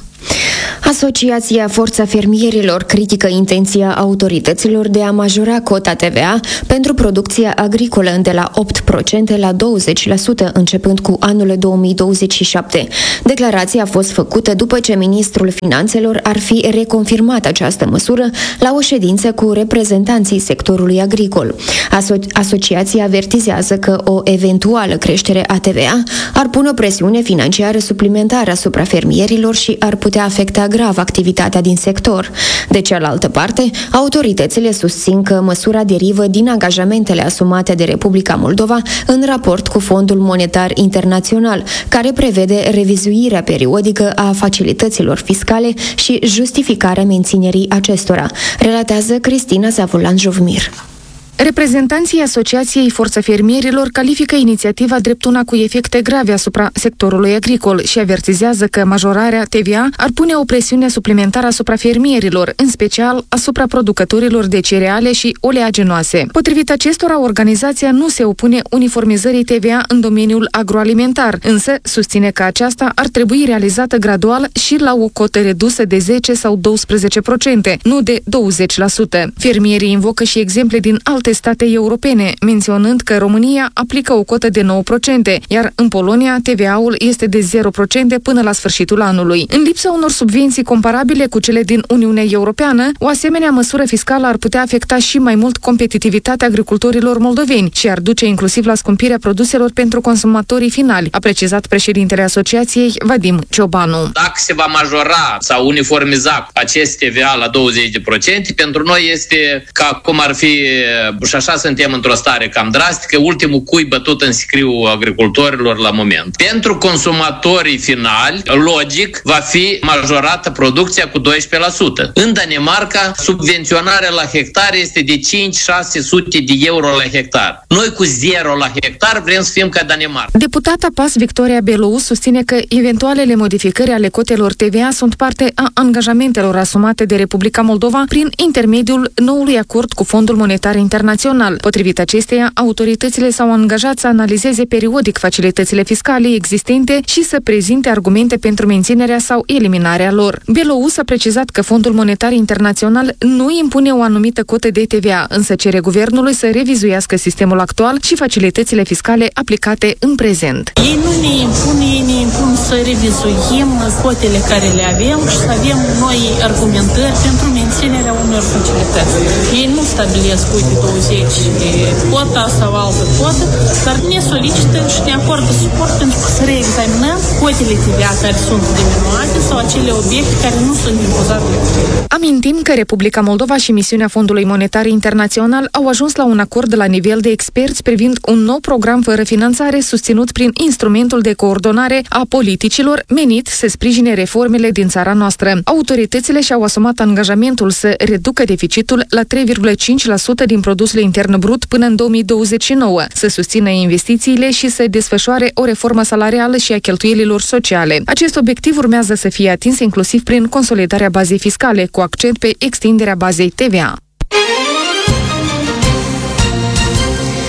Asociația Forța Fermierilor critică intenția autorităților de a majora cota T V A pentru producția agricolă de la opt la sută la douăzeci la sută începând cu anul două mii douăzeci și șapte. Declarația a fost făcută după ce ministrul Finanțelor ar fi reconfirmat această măsură la o ședință cu reprezentanții sectorului agricol. Aso- Asociația avertizează că o eventuală creștere a T V A ar pune o presiune financiară suplimentară asupra fermierilor și ar putea afecta grav activitatea din sector. De cealaltă parte, autoritățile susțin că măsura derivă din angajamentele asumate de Republica Moldova în raport cu Fondul Monetar Internațional, care prevede revizuirea periodică a facilităților fiscale și justificarea menținerii acestora, relatează Cristina Zavulan-Jovmir. Reprezentanții Asociației Forța Fermierilor califică inițiativa drept una cu efecte grave asupra sectorului agricol și avertizează că majorarea T V A ar pune o presiune suplimentară asupra fermierilor, în special asupra producătorilor de cereale și oleaginoase. Potrivit acestora, organizația nu se opune uniformizării T V A în domeniul agroalimentar, însă susține că aceasta ar trebui realizată gradual și la o cotă redusă de zece sau doisprezece la sută, nu de douăzeci la sută. Fermierii invocă și exemple din alte state europene, menționând că România aplică o cotă de nouă la sută, iar în Polonia T V A-ul este de zero la sută până la sfârșitul anului. În lipsa unor subvenții comparabile cu cele din Uniunea Europeană, o asemenea măsură fiscală ar putea afecta și mai mult competitivitatea agricultorilor moldoveni și ar duce inclusiv la scumpirea produselor pentru consumatorii finali, a precizat președintele asociației Vadim Ciobanu. Dacă se va majora sau uniformiza acest T V A la douăzeci la sută, pentru noi este ca cum ar fi, și așa suntem într-o stare cam drastică, ultimul cui bătut în sicriu agricultorilor la moment. Pentru consumatorii finali, logic, va fi majorată producția cu doisprezece la sută. În Danemarca, subvenționarea la hectar este de cinci șase sute de euro la hectar. Noi cu zero la hectar vrem să fim ca Danemarca. Deputata P A S Victoria Belou susține că eventualele modificări ale cotelor T V A sunt parte a angajamentelor asumate de Republica Moldova prin intermediul noului acord cu Fondul Monetar Internațional. Potrivit acesteia, autoritățile s-au angajat să analizeze periodic facilitățile fiscale existente și să prezinte argumente pentru menținerea sau eliminarea lor. Belou s-a precizat că Fondul Monetar Internațional nu impune o anumită cotă de T V A, însă cere guvernului să revizuiască sistemul actual și facilitățile fiscale aplicate în prezent. Ei nu ne impun, ei ne impun să revizuim cotele care le avem și să avem noi argumentări pentru menținerea unor facilități. Ei nu stabilesc, uite, douăzeci de cota sau altă cotă, dar ne solicită și ne acordă suport pentru că să reexaminăm cotele T V A care sunt diminuate sau acele obiecte care nu sunt impozate. Amintim că Republica Moldova și misiunea Fondului Monetar Internațional au ajuns la un acord la nivel de experți privind un nou program fără finanțare susținut prin instrumentul de coordonare a politicilor menit să sprijine reformele din țara noastră. Autoritățile și-au asumat angajamentul să reducă deficitul la trei virgulă cinci la sută din produsul intern brut până în două mii douăzeci și nouă, să susțină investițiile și să desfășoare o reformă salarială și a cheltuielilor sociale. Acest obiectiv urmează să fie atins inclusiv prin consolidarea bazei fiscale, cu accent pe extinderea bazei T V A.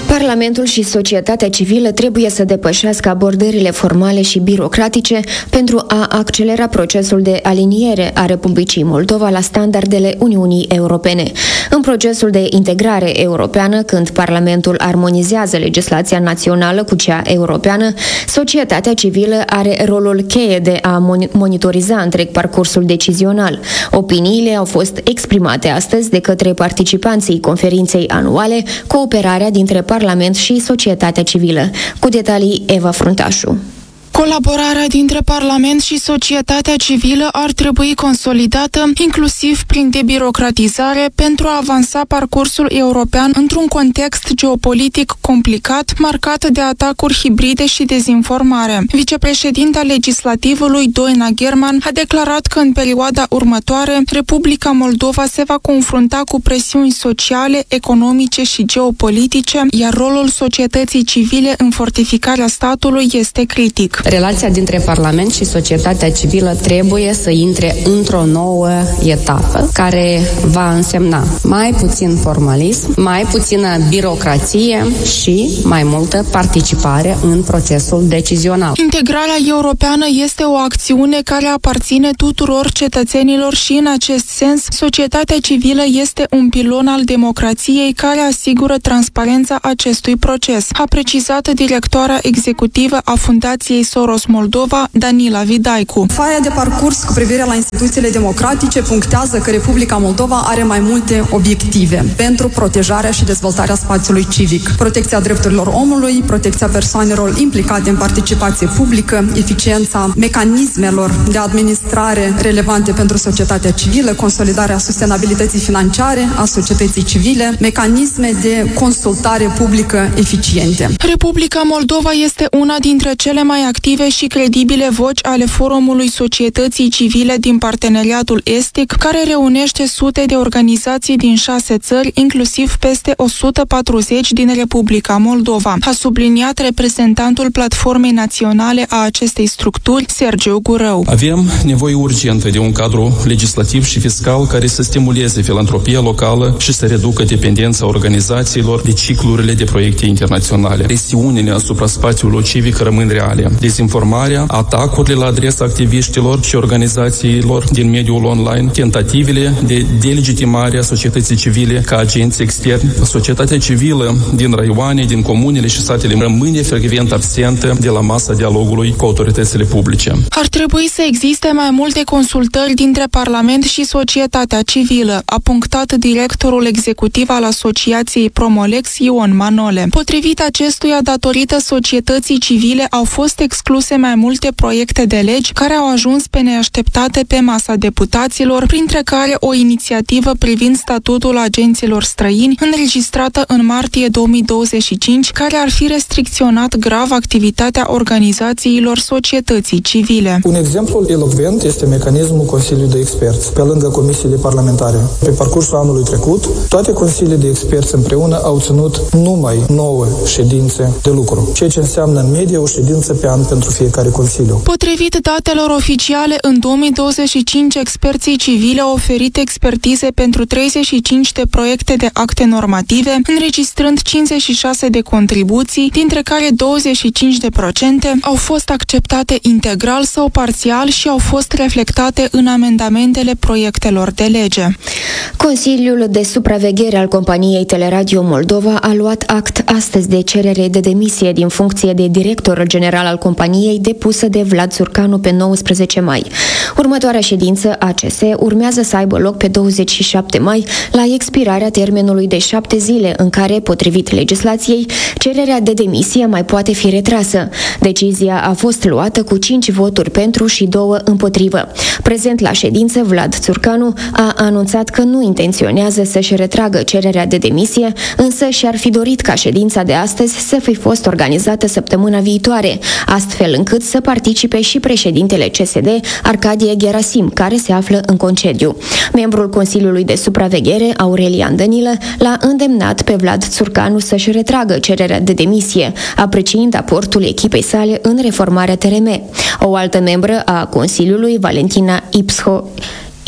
Parlamentul și societatea civilă trebuie să depășească abordările formale și birocratice pentru a accelera procesul de aliniere a Republicii Moldova la standardele Uniunii Europene. În procesul de integrare europeană, când Parlamentul armonizează legislația națională cu cea europeană, societatea civilă are rolul cheie de a monitoriza întreg parcursul decizional. Opiniile au fost exprimate astăzi de către participanții conferinței anuale Cooperarea dintre Parlament și societatea civilă. Cu detalii, Eva Fruntașu. Colaborarea dintre Parlament și societatea civilă ar trebui consolidată, inclusiv prin debirocratizare, pentru a avansa parcursul european într-un context geopolitic complicat, marcat de atacuri hibride și dezinformare. Vicepreședinta legislativului, Doina German, a declarat că în perioada următoare, Republica Moldova se va confrunta cu presiuni sociale, economice și geopolitice, iar rolul societății civile în fortificarea statului este critic. Relația dintre Parlament și societatea civilă trebuie să intre într-o nouă etapă care va însemna mai puțin formalism, mai puțină birocrație și mai multă participare în procesul decizional. Integrarea europeană este o acțiune care aparține tuturor cetățenilor și în acest sens societatea civilă este un pilon al democrației care asigură transparența acestui proces, a precizat directoarea executivă a Fundației Soros Moldova, Danila Vidaicu. Foaia de parcurs cu privire la instituțiile democratice punctează că Republica Moldova are mai multe obiective pentru protejarea și dezvoltarea spațiului civic. Protecția drepturilor omului, protecția persoanelor implicate în participație publică, eficiența mecanismelor de administrare relevante pentru societatea civilă, consolidarea sustenabilității financiare a societății civile, mecanisme de consultare publică eficiente. Republica Moldova este una dintre cele mai active și credibile voci ale Forumului Societății Civile din Parteneriatul Estic, care reunește sute de organizații din șase țări, inclusiv peste o sută patruzeci din Republica Moldova, a subliniat reprezentantul Platformei Naționale a acestei structuri, Sergiu Gurău. Avem nevoie urgentă de un cadru legislativ și fiscal care să stimuleze filantropia locală și să reducă dependența organizațiilor de ciclurile de proiecte internaționale. Presiunile asupra spațiului civic rămân reale. Dezinformarea, atacurile la adresa activiștilor și organizațiilor din mediul online, tentativele de delegitimare a societății civile ca agenți externi. Societatea civilă din raioane, din comunele și satele rămâne frecvent absentă de la masa dialogului cu autoritățile publice. Ar trebui să existe mai multe consultări dintre Parlament și societatea civilă, a punctat directorul executiv al Asociației Promolex, Ion Manole. Potrivit acestuia, datorită societății civile, au fost excluse mai multe proiecte de legi care au ajuns pe neașteptate pe masa deputaților, printre care o inițiativă privind statutul agenților străini, înregistrată în martie două mii douăzeci și cinci, care ar fi restricționat grav activitatea organizațiilor societății civile. Un exemplu elocvent este mecanismul Consiliului de Experți, pe lângă comisiile parlamentare. Pe parcursul anului trecut, toate consiliile de experți împreună au ținut numai nouă ședințe de lucru, ceea ce înseamnă în medie o ședință pe an pentru fiecare consiliu. Potrivit datelor oficiale, în două mii douăzeci și cinci, experții civili au oferit expertize pentru treizeci și cinci de proiecte de acte normative, înregistrând cincizeci și șase de contribuții, dintre care douăzeci și cinci la sută au fost acceptate integral sau parțial și au fost reflectate în amendamentele proiectelor de lege. Consiliul de supraveghere al companiei Teleradio Moldova a luat act astăzi de cerere de demisie din funcție de director general al companiei depusă de Vlad Țurcanu pe nouăsprezece mai. Următoarea ședință A C S urmează să aibă loc pe douăzeci și șapte mai, la expirarea termenului de șapte zile în care, potrivit legislației, cererea de demisie mai poate fi retrasă. Decizia a fost luată cu cinci voturi pentru și două împotrivă. Prezent la ședință, Vlad Țurcanu a anunțat că nu intenționează să-și retragă cererea de demisie, însă și-ar fi dorit ca ședința de astăzi să fi fost organizată săptămâna viitoare, astfel încât să participe și președintele C S D, Arcadie Gerasim, care se află în concediu. Membrul Consiliului de Supraveghere, Aurelian Danilă, l-a îndemnat pe Vlad Țurcanu să-și retragă cererea de demisie, apreciind aportul echipei sale în reformarea T R M. O altă membră a Consiliului, Valentina Ipsho,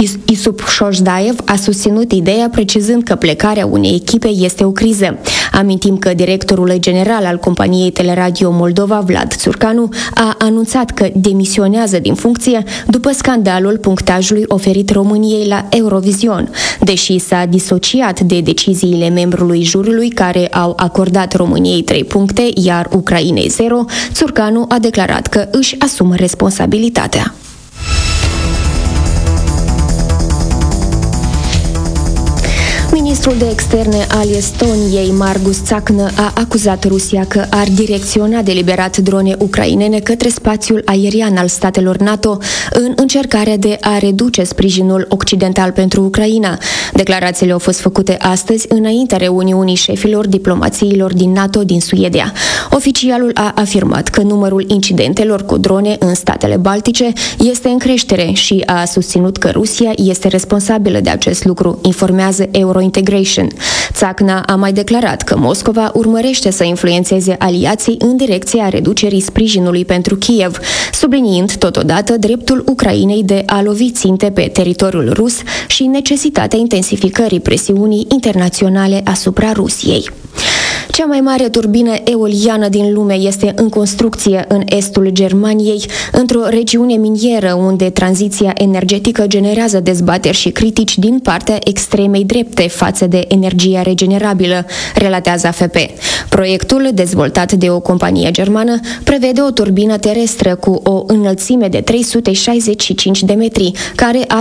Isup Șoșdaev a susținut ideea precizând că plecarea unei echipe este o criză. Amintim că directorul general al companiei Teleradio Moldova, Vlad Țurcanu, a anunțat că demisionează din funcție după scandalul punctajului oferit României la Eurovision. Deși s-a disociat de deciziile membrului juriului care au acordat României trei puncte, iar Ucrainei zero, Țurcanu a declarat că își asumă responsabilitatea. Ministrul de externe al Estoniei, Margus Tsahkna, a acuzat Rusia că ar direcționa deliberat drone ucrainene către spațiul aerian al statelor NATO în încercarea de a reduce sprijinul occidental pentru Ucraina. Declarațiile au fost făcute astăzi înaintea reuniunii șefilor diplomațiilor din NATO din Suedia. Oficialul a afirmat că numărul incidentelor cu drone în statele baltice este în creștere și a susținut că Rusia este responsabilă de acest lucru, informează Eurointegration. Tsahkna a mai declarat că Moscova urmărește să influențeze aliații în direcția reducerii sprijinului pentru Kiev, subliniind totodată dreptul Ucrainei de a lovi ținte pe teritoriul rus și necesitatea intensificării presiunii internaționale asupra Rusiei. Cea mai mare turbină eoliană din lume este în construcție în estul Germaniei, într-o regiune minieră unde tranziția energetică generează dezbateri și critici din partea extremei drepte față de energia regenerabilă, relatează A F P. Proiectul, dezvoltat de o companie germană, prevede o turbină terestră cu o înălțime de trei sute șaizeci și cinci de metri, care ar